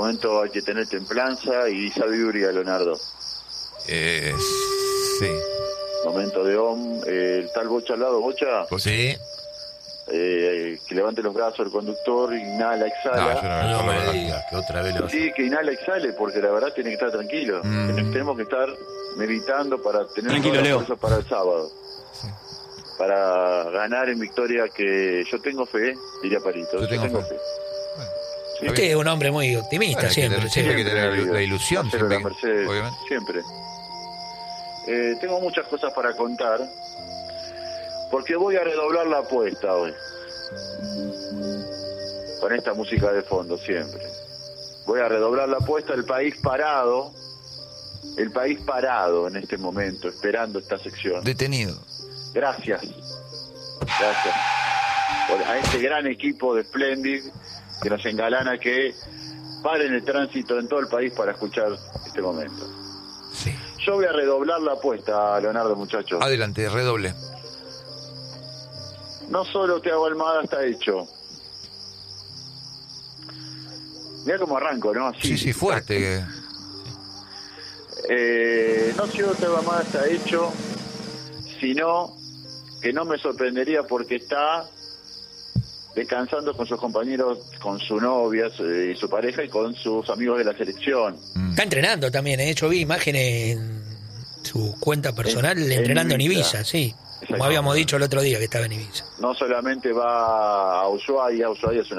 momento hay que tener templanza y sabiduría, Leonardo. Sí. Momento de el tal Bocha al lado, Bocha. Pues Sí. Que levante los brazos el conductor, inhala, exhala. No me digas que otra vez lo vas a... Sí, que inhala, exhale, porque la verdad tiene que estar tranquilo. Tenemos que estar meditando para tener Tranquilo, Leo. fuerza para el sábado. Sí. Para ganar en victoria, que yo tengo fe, diría Parito. Yo tengo fe. Sí. Usted es un hombre muy optimista, Bueno, siempre. siempre hay que tener digo, la ilusión, hacer la siempre, Mercedes, obviamente. siempre. Tengo muchas cosas para contar, porque voy a redoblar la apuesta hoy. Con esta música de fondo, siempre. Voy a redoblar la apuesta, el país parado en este momento, esperando esta sección. Detenido. Gracias a este gran equipo de Splendid que nos engalana, que paren el tránsito en todo el país para escuchar este momento. Sí. Yo voy a redoblar la apuesta, Leonardo, muchachos. Adelante, redoble. No solo Thiago Almada está hecho. Mira cómo arranco, ¿no? Así. Sí, fuerte. No solo Thiago Almada está hecho, sino que no me sorprendería porque está descansando con sus compañeros, con su novia y su pareja y con sus amigos de la selección. Está entrenando también, yo vi imágenes en su cuenta personal entrenando en Ibiza, sí. Como habíamos dicho el otro día que estaba en Ibiza. No solamente va a Ushuaia es una